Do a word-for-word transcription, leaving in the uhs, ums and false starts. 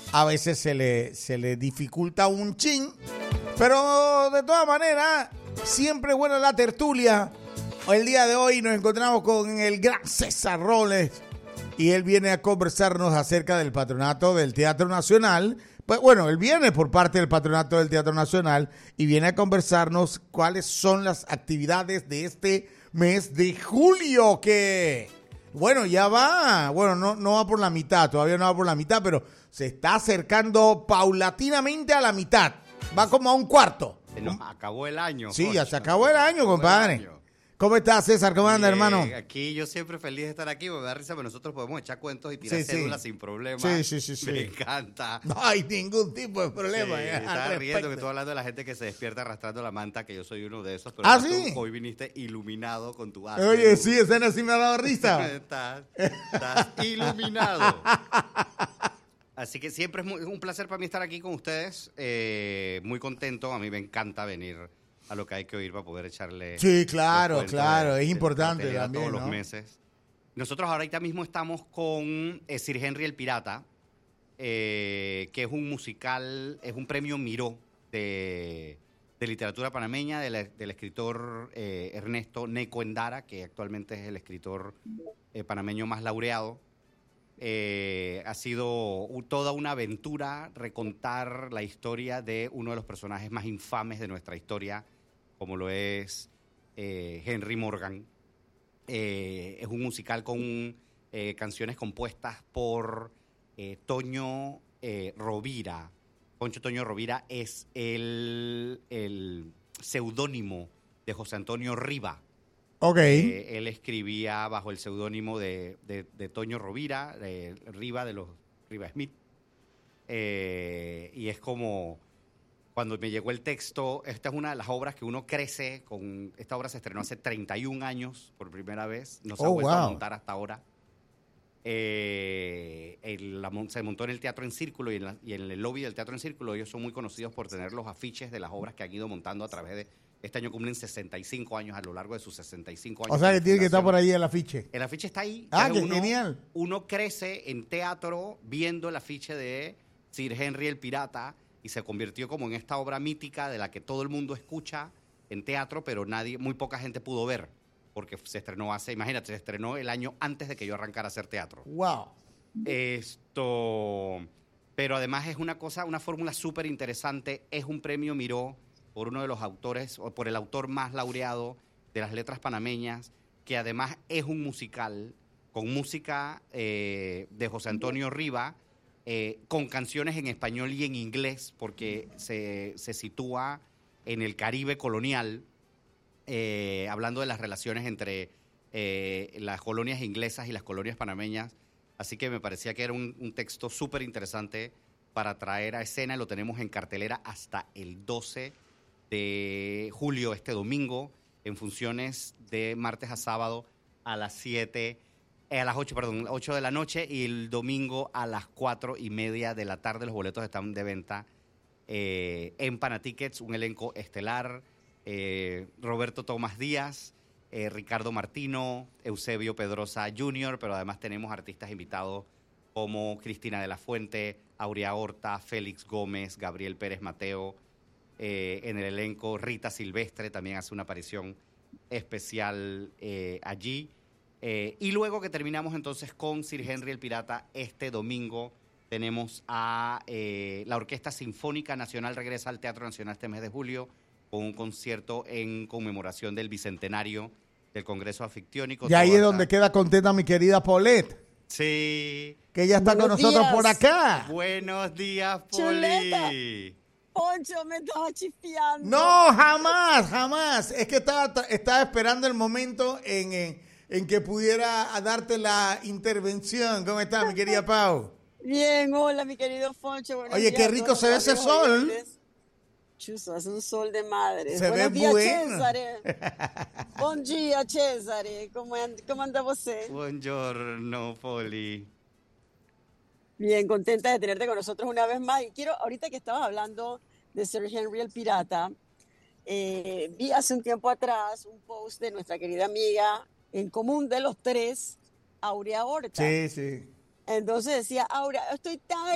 a veces se le, se le dificulta un chin, pero de todas maneras, siempre buena la tertulia. El día de hoy nos encontramos con el gran César Robles y él viene a conversarnos acerca del patronato del Teatro Nacional. Pues bueno, él viene por parte del patronato del Teatro Nacional y viene a conversarnos cuáles son las actividades de este mes de julio, que, bueno, ya va, bueno, no, no va por la mitad, todavía no va por la mitad, pero se está acercando paulatinamente a la mitad, va como a un cuarto. Se nos acabó el año. Sí, Jorge. ya se acabó el año, compadre. El año. ¿Cómo estás, César? ¿Cómo anda, hermano? Aquí yo siempre feliz de estar aquí, me da risa, pero nosotros podemos echar cuentos y tirar sí, cédulas sí. sin problema. Sí, sí, sí, sí. Me encanta. No hay ningún tipo de problema. Sí, eh, estaba riendo que tú hablando de la gente que se despierta arrastrando la manta, que yo soy uno de esos. Pero ¿Ah, tú sí? hoy viniste iluminado con tu arte. Oye, sí, esa sí me ha dado risa. estás, estás iluminado. Así que siempre es muy, un placer para mí estar aquí con ustedes. Eh, muy contento, a mí me encanta venir a lo que hay que oír para poder echarle... Sí, claro, claro, de, es importante de también, todos ¿no? los meses. Nosotros ahorita mismo estamos con eh, Sir Henry el Pirata, eh, que es un musical, es un premio Miró de, de literatura panameña del, del escritor eh, Ernesto Neco Endara, que actualmente es el escritor eh, panameño más laureado. Eh, ha sido toda una aventura recontar la historia de uno de los personajes más infames de nuestra historia, como lo es eh, Henry Morgan. Eh, es un musical con eh, canciones compuestas por eh, Toño eh, Rovira. Poncho Toño Rovira es el, el seudónimo de José Antonio Riva. Ok. Eh, él escribía bajo el seudónimo de, de, de Toño Rovira, de Riva, de los Riva Smith. Eh, y es como... Cuando me llegó el texto, esta es una de las obras que uno crece con... Esta obra se estrenó hace treinta y un años por primera vez. No se Oh, ha vuelto wow. a montar hasta ahora. Eh, el, la, se montó en el Teatro en Círculo y en, la, y en el lobby del Teatro en Círculo. Ellos son muy conocidos por tener los afiches de las obras que han ido montando a través de... Este año cumplen sesenta y cinco años, a lo largo de sus sesenta y cinco años. O sea, que tiene que estar por ahí el afiche. El afiche está ahí. Ah, qué uno, genial. Uno crece en teatro viendo el afiche de Sir Henry el Pirata y se convirtió como en esta obra mítica de la que todo el mundo escucha en teatro, pero nadie, muy poca gente pudo ver, porque se estrenó hace, imagínate, se estrenó el año antes de que yo arrancara a hacer teatro. Wow. Esto, pero además es una cosa, una fórmula súper interesante, es un premio Miró por uno de los autores, o por el autor más laureado de las letras panameñas, que además es un musical con música eh, de José Antonio Riva, Eh, con canciones en español y en inglés, porque se, se sitúa en el Caribe colonial, eh, hablando de las relaciones entre eh, las colonias inglesas y las colonias panameñas. Así que me parecía que era un, un texto súper interesante para traer a escena. Lo tenemos en cartelera hasta el doce de julio, este domingo, en funciones de martes a sábado a las siete a las ocho, perdón, ocho de la noche, y el domingo a las cuatro y media de la tarde. Los boletos están de venta eh, en Panatickets, un elenco estelar, eh, Roberto Tomás Díaz, eh, Ricardo Martino, Eusebio Pedrosa junior, pero además tenemos artistas invitados como Cristina de la Fuente, Aurea Horta, Félix Gómez, Gabriel Pérez Mateo, eh, en el elenco Rita Silvestre también hace una aparición especial eh, allí. Eh, y luego que terminamos entonces con Sir Henry el Pirata, este domingo tenemos a eh, la Orquesta Sinfónica Nacional, regresa al Teatro Nacional este mes de julio con un concierto en conmemoración del bicentenario del Congreso Anfictiónico. Y ahí es hasta... donde queda contenta mi querida Paulette. Sí. Que ella está Buenos con nosotros días. por acá. Buenos días, Chuleta. Poli. Poncho, me estaba chispeando. No, jamás, jamás. Es que estaba, estaba esperando el momento en... en en que pudiera darte la intervención. ¿Cómo estás, mi querida Pau? Bien, hola, mi querido Foncho. Buenos Oye, días qué a rico todos se ve los ese amigos sol. oyentes. Chuso, hace un sol de madre. Se Buenos ve días, bueno. Cesare. Bom dia, Cesare. ¿Cómo, and- ¿Cómo anda você? Buongiorno, Poli. Bien, contenta de tenerte con nosotros una vez más. Y quiero, ahorita que estabas hablando de Sir Henry el Pirata, eh, vi hace un tiempo atrás un post de nuestra querida amiga en común de los tres, Aurea Horta. Sí, sí. Entonces decía, Aurea, estoy tan